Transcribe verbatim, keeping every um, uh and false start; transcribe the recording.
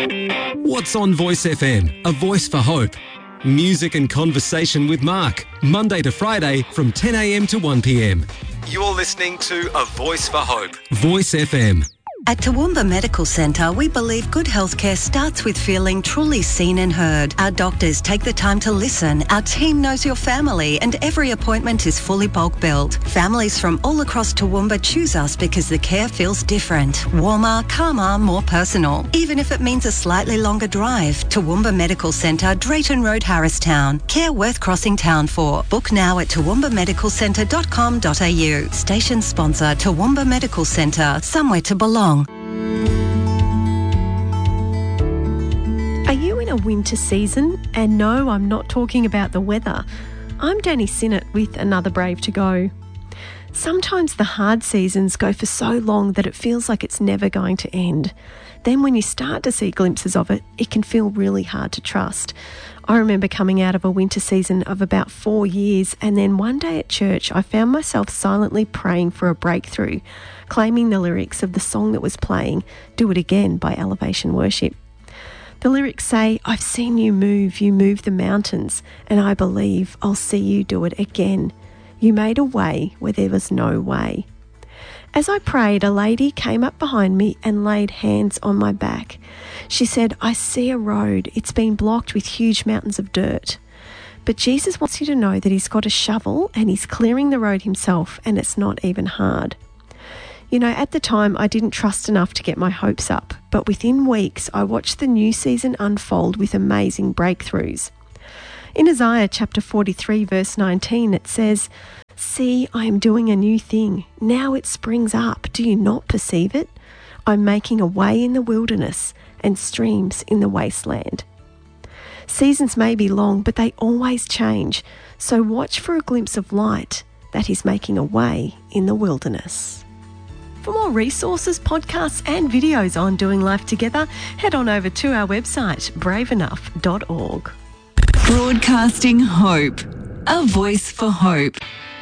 What's on Voice F M? A voice for hope. Music and conversation with Mark. Monday to Friday from ten a m to one p m. You're listening to A Voice for Hope. Voice F M. At Toowoomba Medical Centre, we believe good healthcare starts with feeling truly seen and heard. Our doctors take the time to listen. Our team knows your family, and every appointment is fully bulk billed. Families from all across Toowoomba choose us because the care feels different, warmer, calmer, more personal. Even if it means a slightly longer drive. Toowoomba Medical Centre, Drayton Road, Harristown. Care worth crossing town for. Book now at toowoomba medical centre dot com dot a u. Station sponsor, Toowoomba Medical Centre. Somewhere to belong. Are you in a winter season? And no, I'm not talking about the weather. I'm Danny Sinnott with Another Brave to Go. Sometimes the hard seasons go for so long that it feels like it's never going to end. Then when you start to see glimpses of it, it can feel really hard to trust. I remember coming out of a winter season of about four years and then one day at church I found myself silently praying for a breakthrough, claiming the lyrics of the song that was playing, Do It Again by Elevation Worship. The lyrics say, I've seen you move, you move the mountains, and I believe I'll see you do it again. You made a way where there was no way. As I prayed, a lady came up behind me and laid hands on my back. She said, I see a road. It's been blocked with huge mountains of dirt. But Jesus wants you to know that he's got a shovel and he's clearing the road himself, and it's not even hard. You know, at the time, I didn't trust enough to get my hopes up, but within weeks, I watched the new season unfold with amazing breakthroughs. In Isaiah chapter forty-three, verse nineteen, it says, See, I am doing a new thing. Now it springs up. Do you not perceive it? I'm making a way in the wilderness and streams in the wasteland. Seasons may be long, but they always change. So watch for a glimpse of light that is making a way in the wilderness. For more resources, podcasts and videos on doing life together, head on over to our website, brave enough dot org. Broadcasting hope. A voice for hope.